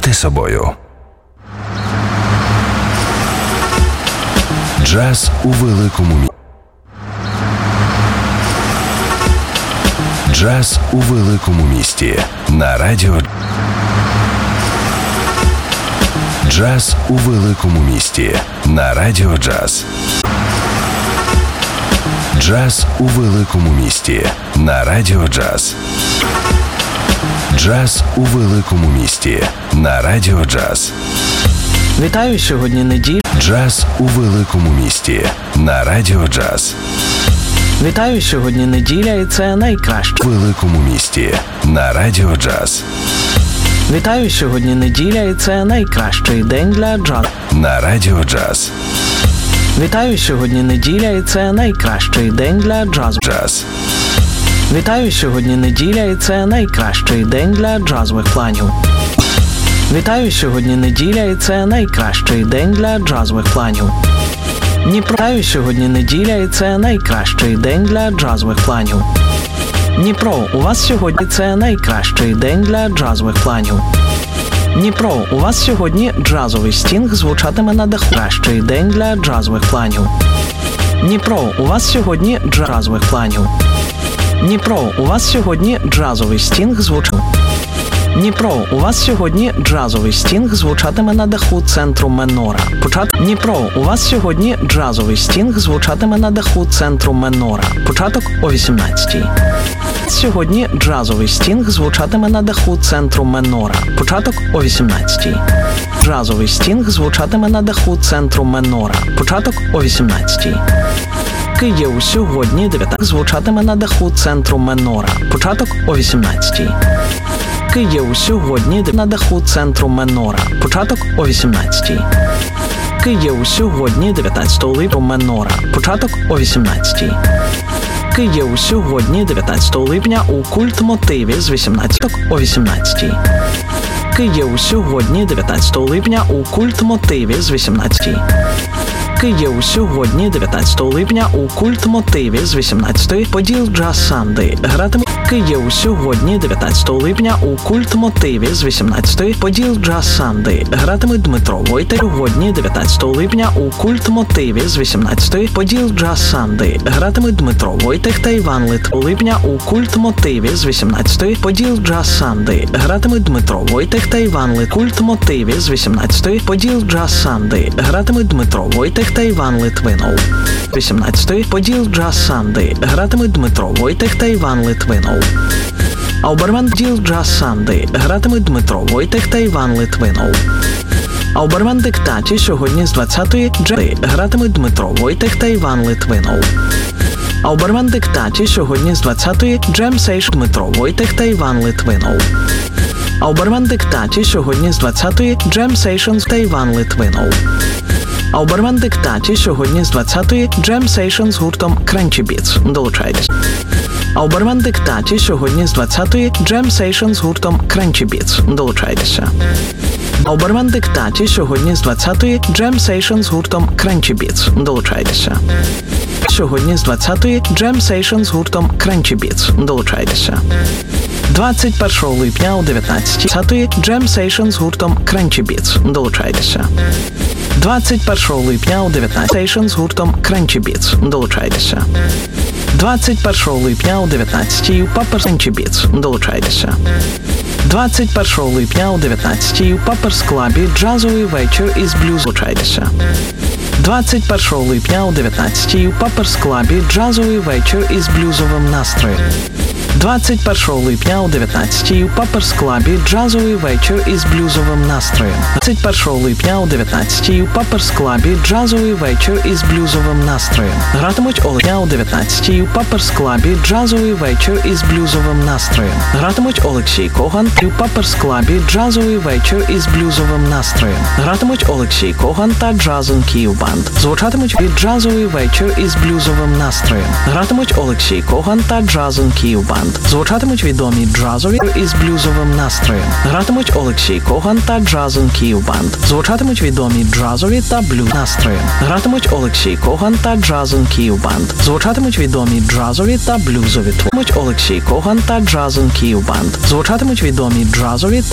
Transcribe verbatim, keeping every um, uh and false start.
Бути собою. Джаз у великому місті. Джаз у великому місті. На радіо. Джаз у великому місті. На радіо Джаз. Джаз у великому місті. На радіо Джаз. Джаз у великому місті. На радіо Джаз. Вітаю, сьогодні неділя. Джаз у великому місті. На радіо Джаз. Вітаю, сьогодні неділя, і це найкраще. У великому місті. На радіо Джаз. Вітаю, сьогодні неділя, і це найкращий день для джазу. На радіо Джаз. Вітаю, сьогодні неділя, і це найкращий день для джазу. Джаз. Вітаю, сьогодні неділя, і це найкращий день для джазових планів. Вітаю, сьогодні неділя, і це найкращий день для джазових планів. Дніпро. Вітаю, сьогодні неділя, і це найкращий день для джазових планів. Дніпро, у вас сьогодні це найкращий день для джазових планів. Дніпро, у вас сьогодні джазовий стінг звучатиме на даху. Кращий день для джазових планів. Дніпро, у вас сьогодні джазових планів. Дніпро, у вас сьогодні джазовий стінг звучатиме. Дніпро, у вас сьогодні джазовий стінг звучатиме на даху центру Менора. Початок. Дніпро, у вас сьогодні джазовий стінг звучатиме на даху центру Менора. Початок о вісімнадцятій. Сьогодні джазовий стінг звучатиме на даху центру Менора. Початок о вісімнадцятій. Джазовий стінг звучатиме на даху центру Менора. Початок о вісімнадцятій. Київ сьогодні дев'ятий звучатиме на даху центру Менора. Початок о вісімнадцятій. Київ сьогодні на даху центру Менора. Початок о вісімнадцятій. Київ сьогодні дев'ятнадцятого липня Менора. Початок о вісімнадцятій. Київ сьогодні дев'ятнадцятого липня у культ мотиві з вісімнадцятого о вісімнадцятій. Київ сьогодні дев'ятнадцятого липня у культ мотиві з вісімнадцятої. Київ сьогодні дев'ятнадцятого липня у культ мотиві з вісімнадцятої. Поділ Джаз Санди гратиме. Київ сьогодні дев'ятнадцятого липня у культ мотиві з вісімнадцятої. Поділ Джаз Санди гратиме Дмитро Войтик. Сьогодні дев'ятнадцятого липня у культ мотиві з вісімнадцятої. Поділ Джаз Санди гратиме Дмитро Войтик та Іван Лит. Липня у культ мотиві з вісімнадцятої. Поділ Джаз Санди гратиме Дмитро Войтик та Іван Лит. Культ мотиві з вісімнадцятої. Поділ Джаз Санди гратиме Дмитро Войтик та Іван Литвинов. вісімнадцятої. Поділ Джаз Санди гратиме Дмитро Войтик та Іван Литвинов. Ауберман Діл Джаз Санди гратиме Дмитро Войтик та Іван Литвинов. Ауберман Диктаті сьогодні з двадцятої джази гратиме Дмитро Войтик та Іван Литвинов. Ауберман Диктаті сьогодні з двадцятої Джем Сейш Дмитро Войтик та Іван Литвинов. Ауберман Диктаті сьогодні з двадцятої Джем Сейшенс та Іван Литвинов. Ауберман Диктаті сьогодні з двадцятої Джем Сейшн з гуртом Crunchy Beats. Долучайтесь. Ауберман Диктаті сьогодні з двадцятої Джем Сейшн з гуртом Crunchy Beats. Долучайтеся. Ауберман Диктаті сьогодні з двадцятої Джем Сейшн з гуртом Crunchy Beats. Долучайтеся. Сьогодні з двадцятої Джем Сейшн з гуртом Crunchy Beats. Долучайтеся. двадцять першого липня о дев'ятнадцятій Джем Сейшн з гуртом Crunchy Beats. Долучайтеся. двадцять першого липня о дев'ятнадцятій з гуртом Crunchy Beats. Долучайтеся. двадцять першого липня о дев'ятнадцятій у Papers Crunchy Beats. Долучайтеся. двадцять першого липня о дев'ятнадцятій у Papers Club джазовий вечір із блюз. Долучайтеся. двадцять першого липня о дев'ятнадцятій у Papers Club джазовий вечір із блюзовим настроєм. двадцять першого липня о дев'ятнадцятій у Papers Club джазовий вечір із блюзовим настроєм. двадцять першого липня о дев'ятнадцятій у Papers Club джазовий вечір із блюзовим настроєм. Гратимуть Олег о дев'ятнадцятій у Papers Club джазовий вечір із блюзовим настроєм. Гратимуть Олексій Коган у Papers Club джазовий вечір із блюзовим настроєм. Гратимуть Олексій Коган та Джазен Київ Банд. Звучатимуть від джазовий вечір із блюзовим настроєм. Гратимуть Олексій Коган та Джазен Київ Банд. Звучатимуть відомі джазові із блюзовим настроєм. Гратимуть Олексій Коган та Джазен Київ Банд. Звучатимуть відомі джазові та блюз настроєм. Гратимуть Олексій Коган та Джазен Київ Банд. Звучатимуть відомі джазові та блюзові. Звучатимуть Олексій Коган та Джазен Київ Банд. Звучатимуть відомі джазові та